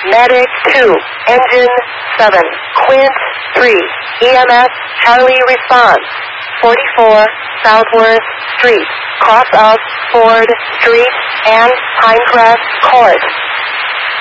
Medic 2, Engine 7, Quint 3, EMS Charlie response, 44 Southworth Street, cross of Ford Street and Pinecrest Court.